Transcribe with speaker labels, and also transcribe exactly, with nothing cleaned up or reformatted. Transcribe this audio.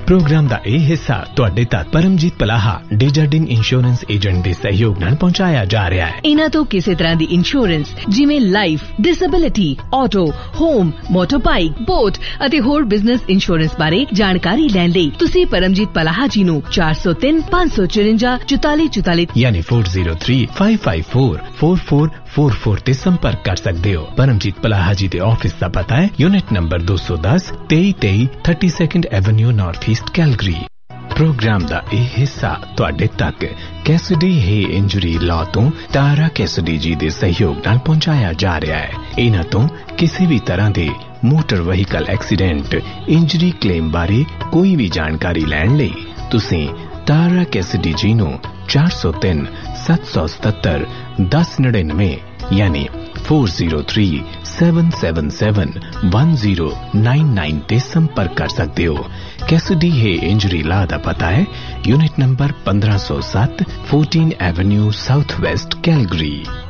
Speaker 1: Programme दा ਇਹ ਹਿੱਸਾ ਤੁਹਾਡੇ ਤੱਕ ਪਰਮਜੀਤ ਪਲਾਹਾ ਡੇਜਰਡਿਨ ਇੰਸ਼ੋਰੈਂਸ ਏਜੰਟ ਦੇ ਸਹਿਯੋਗ ਨਾਲ ਪਹੁੰਚਾਇਆ ਜਾ ਰਿਹਾ ਹੈ।
Speaker 2: ਇਹਨਾਂ ਤੋਂ ਕਿਸੇ ਤਰ੍ਹਾਂ ਦੀ ਇੰਸ਼ੋਰੈਂਸ ਜਿਵੇਂ life, disability, auto, home, ਮੋਟਰਬਾਈਕ, boat ਅਤੇ ਹੋਰ ਬਿਜ਼ਨਸ ਇੰਸ਼ੋਰੈਂਸ ਬਾਰੇ ਜਾਣਕਾਰੀ ਲੈਣ ਲਈ ਤੁਸੀਂ ਪਰਮਜੀਤ ਪਲਾਹਾ ਜੀ ਨੂੰ ਚਾਰ ਸੌ ਤਿੰਨ ਪੰਜ ਸੌ ਚੁਰੰਜਾ ਚੁਤਾਲੀ ਚੁਤਾਲੀ
Speaker 1: ਯਾਨੀ ਚਾਰ ਜ਼ੀਰੋ ਤਿੰਨ ਪੰਜ ਪੰਜ ਚਾਰ ਚਾਰ ਚਾਰ ਚਾਰ ਚਾਰ ਤੇ ਸੰਪਰਕ ਕਰ ਸਕਦੇ ਹੋ। ਪਰਮਜੀਤ ਪਲਾਹਾ ਜੀ ਦੇ ਆਫਿਸ ਦਾ ਪਤਾ ਹੈ यूनिट नंबर दो सौ दस तेई तेई thirty second Avenue north east Calgary. Programme ਦਾ ਇਹ ਹਿੱਸਾ ਤੁਹਾਡੇ ਤੱਕ ਕੈਸਡੀ ਹੈ ਇੰਜਰੀ ਲਾਅ ਤੋਂ ਤਾਰਾ ਕੈਸਡੀ ਜੀ ਦੇ ਸਹਿਯੋਗ ਨਾਲ ਪਹੁੰਚਾਇਆ ਜਾ ਰਿਹਾ ਹੈ। ਇਹਨਾਂ ਤੋਂ ਕਿਸੇ ਵੀ ਤਰ੍ਹਾਂ ਦੇ motor vehicle accident injury claim ਬਾਰੇ ਕੋਈ ਵੀ ਜਾਣਕਾਰੀ ਲੈਣ ਲਈ ਤੁਸੀਂ ਤਾਰਾ ਕੈਸਡੀ ਜੀ ਨੂੰ ਚਾਰ ਸੌ ਤਿੰਨ ਸੱਤ ਸੌ ਸਤੱਤਰ ਦਸ ਨੜਿਨਵੇਂ ਯਾਨੀ four zero three seven seven seven one zero nine nine ते संपर्क कर सकते हो। कैसिडी है इंजरी ला दा पता है यूनिट नंबर पंद्रह सौ सात fourteen Avenue south west Calgary.